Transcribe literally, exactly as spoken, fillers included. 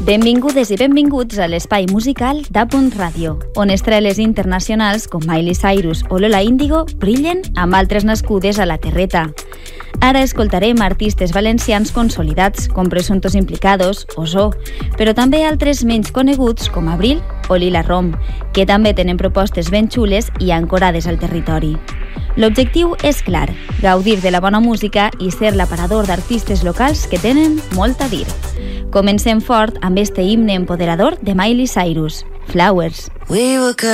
Benvingudes i benvinguts a l'espai musical d'A Punt Ràdio, on estreles internacionals com Miley Cyrus o Lola Índigo brillen amb altres nascudes a la terreta. Ara escoltarem artistes valencians consolidats com Presuntos Implicados o Zo, però també altres menys coneguts com Abril o Lila Rom, que també tenen propostes ben xules i ancorades al territori. L'objectiu és clar, gaudir de la bona música i ser l'aparador d'artistes locals que tenen molt a dir. Comencem fort amb este himne empoderador de Miley Cyrus, Flowers.